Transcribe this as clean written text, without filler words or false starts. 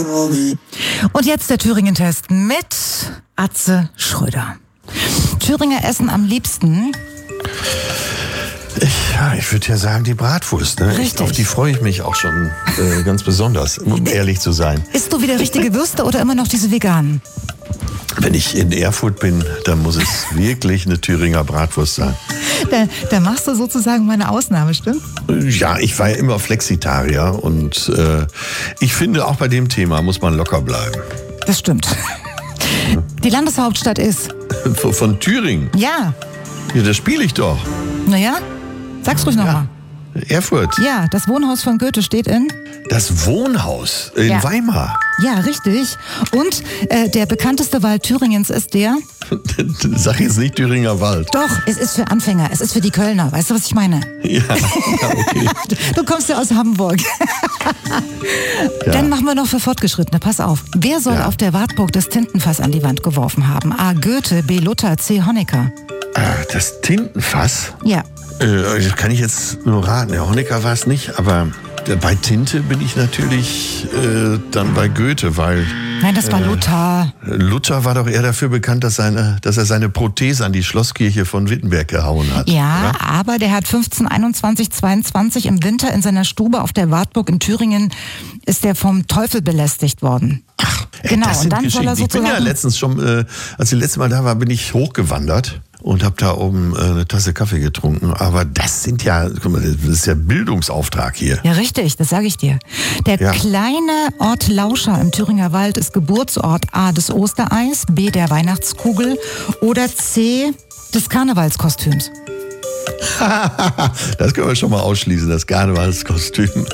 Und jetzt der Thüringen-Test mit Atze Schröder. Thüringer essen am liebsten... Ich würde ja sagen, die Bratwurst. Ne? Richtig. Auf die freue ich mich auch schon ganz besonders, um ehrlich zu sein. Isst du wieder richtige Würste oder immer noch diese veganen? Wenn ich in Erfurt bin, dann muss es wirklich eine Thüringer Bratwurst sein. Da machst du sozusagen mal eine Ausnahme, stimmt? Ja, ich war ja immer Flexitarier und ich finde, auch bei dem Thema muss man locker bleiben. Das stimmt. Die Landeshauptstadt ist? Von Thüringen? Ja. Ja, da spiele ich doch. Naja, sag's ruhig nochmal. Erfurt. Ja, das Wohnhaus von Goethe steht in? Das Wohnhaus in Weimar. Ja, richtig. Und der bekannteste Wald Thüringens ist der? Sag jetzt nicht Thüringer Wald. Doch, es ist für Anfänger, es ist für die Kölner. Weißt du, was ich meine? Ja, okay. Du kommst ja aus Hamburg. Ja. Dann machen wir noch für Fortgeschrittene. Pass auf. Wer soll auf der Wartburg das Tintenfass an die Wand geworfen haben? A. Goethe, B. Luther, C. Honecker. Das Tintenfass? Ja. Das kann ich jetzt nur raten. Der Honecker war es nicht, aber bei Tinte bin ich natürlich dann bei Goethe, weil... Nein, das war Luther. Luther war doch eher dafür bekannt, dass er seine Prothese an die Schlosskirche von Wittenberg gehauen hat. Ja, oder? aber der hat 1521/22 im Winter in seiner Stube auf der Wartburg in Thüringen ist der vom Teufel belästigt worden. Ach, genau. Das Und sind dann soll er Geschichten. Ich bin ja letztens schon, als ich letztes Mal da war, bin ich hochgewandert und habe da oben eine Tasse Kaffee getrunken. Aber das sind ja, guck mal, das ist ja Bildungsauftrag hier. Ja, richtig, das sage ich dir. Der kleine Ort Lauscha im Thüringer Wald ist Geburtsort A des Ostereis, B der Weihnachtskugel oder C des Karnevalskostüms. Das können wir schon mal ausschließen, das Karnevalskostüm.